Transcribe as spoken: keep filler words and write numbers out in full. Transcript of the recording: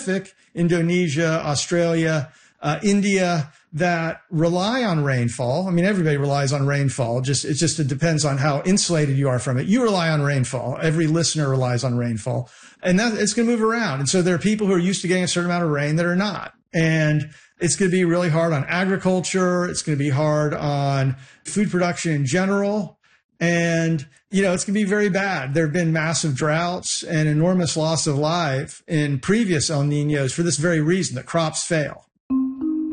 Pacific, Indonesia, Australia, uh, India, that rely on rainfall. I mean, everybody relies on rainfall. Just, it just, it depends on how insulated you are from it. You rely on rainfall. Every listener relies on rainfall, and that it's going to move around. And so there are people who are used to getting a certain amount of rain that are not. And it's going to be really hard on agriculture. It's going to be hard on food production in general. And, you know, it's going to be very bad. There have been massive droughts and enormous loss of life in previous El Niños for this very reason, that crops fail.